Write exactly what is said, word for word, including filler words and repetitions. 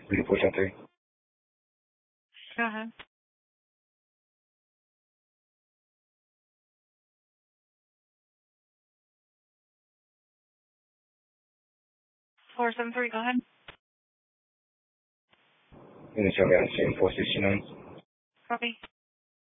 Three four seven three. Go ahead. Four seven three. Go ahead. Unit Charlie, four six two nine. Copy.